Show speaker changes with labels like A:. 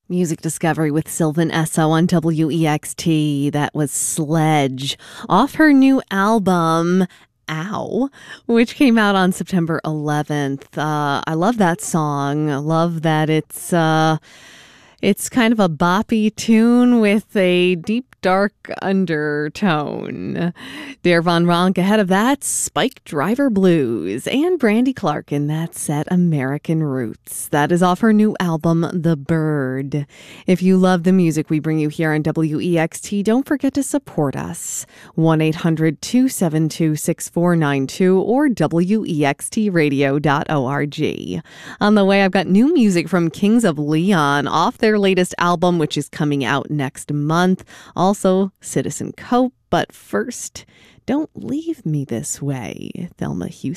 A: Music Discovery with Sylvan Esso on WEXT. That was Sledge off her new album, Ow, which came out on September 11th. I love that song. I love that it's kind of a boppy tune with a deep, dark undertone. Der Von Ronk ahead of that, Spike Driver Blues, and Brandy Clark in that set, American Roots. That is off her new album, The Bird. If you love the music we bring you here on WEXT, don't forget to support us. 1-800-272-6492 or WEXTradio.org. On the way, I've got new music from Kings of Leon off their latest album, which is coming out next month. Also, Citizen Cope. But first, Don't Leave Me This Way, Thelma Houston.